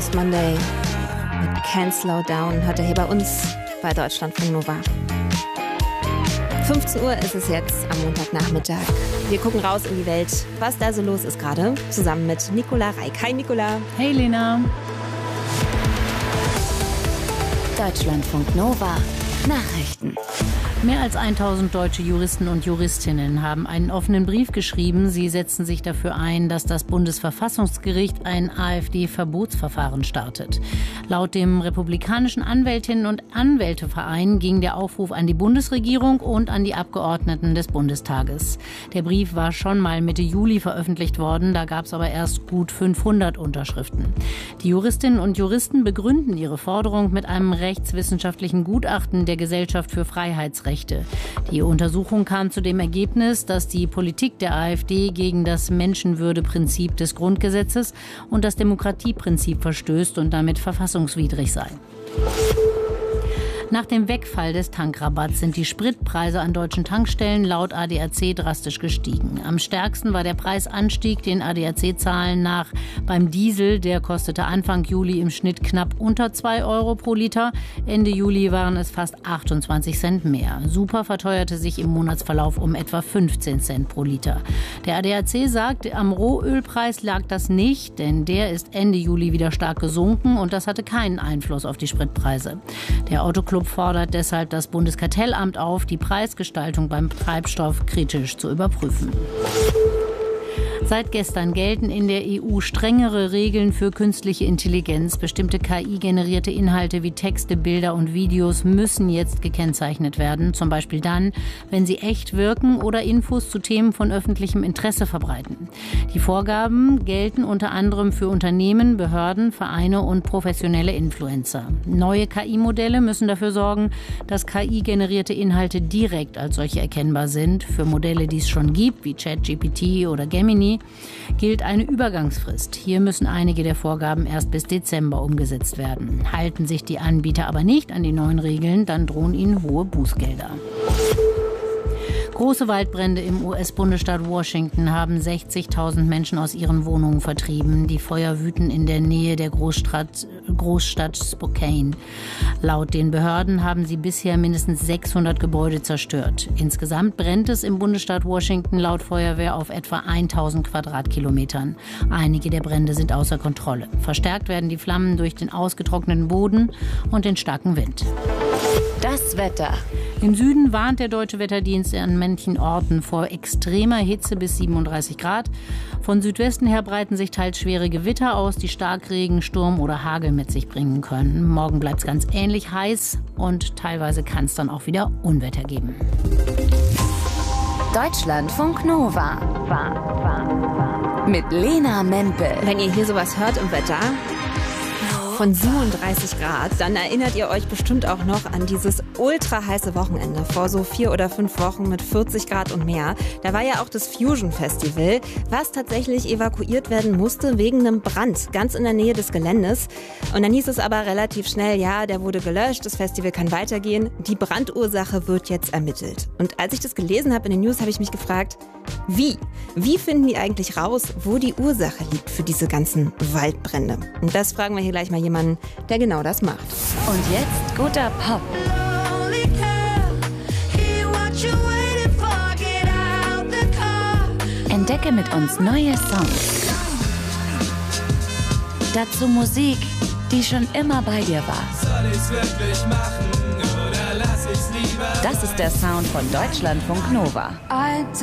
Last Monday mit Can't Slow Down hört er hier bei uns bei Deutschlandfunk Nova. 15 Uhr ist es jetzt am Montagnachmittag. Wir gucken raus in die Welt, was da so los ist gerade, zusammen mit Nicola Reik. Hi Nicola. Hey Lena. Deutschlandfunk Nova Nachrichten. Mehr als 1000 deutsche Juristen und Juristinnen haben einen offenen Brief geschrieben. Sie setzen sich dafür ein, dass das Bundesverfassungsgericht ein AfD-Verbotsverfahren startet. Laut dem republikanischen Anwältinnen- und Anwälteverein ging der Aufruf an die Bundesregierung und an die Abgeordneten des Bundestages. Der Brief war schon mal Mitte Juli veröffentlicht worden, da gab es aber erst gut 500 Unterschriften. Die Juristinnen und Juristen begründen ihre Forderung mit einem rechtswissenschaftlichen Gutachten der Gesellschaft für Freiheitsrechte. Die Untersuchung kam zu dem Ergebnis, dass die Politik der AfD gegen das Menschenwürdeprinzip des Grundgesetzes und das Demokratieprinzip verstößt und damit verfassungswidrig sei. Nach dem Wegfall des Tankrabatts sind die Spritpreise an deutschen Tankstellen laut ADAC drastisch gestiegen. Am stärksten war der Preisanstieg den ADAC-Zahlen nach beim Diesel. Der kostete Anfang Juli im Schnitt knapp unter 2 Euro pro Liter. Ende Juli waren es fast 28 Cent mehr. Super verteuerte sich im Monatsverlauf um etwa 15 Cent pro Liter. Der ADAC sagt, am Rohölpreis lag das nicht, denn der ist Ende Juli wieder stark gesunken und das hatte keinen Einfluss auf die Spritpreise. Der Autoclub fordert deshalb das Bundeskartellamt auf, die Preisgestaltung beim Treibstoff kritisch zu überprüfen. Seit gestern gelten in der EU strengere Regeln für künstliche Intelligenz. Bestimmte KI-generierte Inhalte wie Texte, Bilder und Videos müssen jetzt gekennzeichnet werden. Zum Beispiel dann, wenn sie echt wirken oder Infos zu Themen von öffentlichem Interesse verbreiten. Die Vorgaben gelten unter anderem für Unternehmen, Behörden, Vereine und professionelle Influencer. Neue KI-Modelle müssen dafür sorgen, dass KI-generierte Inhalte direkt als solche erkennbar sind. Für Modelle, die es schon gibt, wie ChatGPT oder Gemini, gilt eine Übergangsfrist. Hier müssen einige der Vorgaben erst bis Dezember umgesetzt werden. Halten sich die Anbieter aber nicht an die neuen Regeln, dann drohen ihnen hohe Bußgelder. Große Waldbrände im US-Bundesstaat Washington haben 60.000 Menschen aus ihren Wohnungen vertrieben. Die Feuer wüten in der Nähe der Großstadt Spokane. Laut den Behörden haben sie bisher mindestens 600 Gebäude zerstört. Insgesamt brennt es im Bundesstaat Washington laut Feuerwehr auf etwa 1000 Quadratkilometern. Einige der Brände sind außer Kontrolle. Verstärkt werden die Flammen durch den ausgetrockneten Boden und den starken Wind. Das Wetter. Im Süden warnt der Deutsche Wetterdienst an manchen Orten vor extremer Hitze bis 37 Grad. Von Südwesten her breiten sich teils schwere Gewitter aus, die Starkregen, Sturm oder Hagel mit sich bringen können. Morgen bleibt es ganz ähnlich heiß und teilweise kann es dann auch wieder Unwetter geben. Deutschlandfunk Nova. Mit Lena Mempel. Wenn ihr hier sowas hört im Wetter von 37 Grad, dann erinnert ihr euch bestimmt auch noch an dieses ultra heiße Wochenende vor so 4 oder 5 Wochen mit 40 Grad und mehr. Da war ja auch das Fusion Festival, was tatsächlich evakuiert werden musste wegen einem Brand ganz in der Nähe des Geländes. Und dann hieß es aber relativ schnell, ja, der wurde gelöscht, das Festival kann weitergehen. Die Brandursache wird jetzt ermittelt. Und als ich das gelesen habe in den News, habe ich mich gefragt, wie? Wie finden die eigentlich raus, wo die Ursache liegt für diese ganzen Waldbrände? Und das fragen wir hier gleich mal jemanden, der genau das macht. Und jetzt guter Pop. Entdecke mit uns neue Songs. Dazu Musik, die schon immer bei dir war. Soll ich's wirklich machen oder lass ich's lieber? Das ist der Sound von Deutschlandfunk Nova.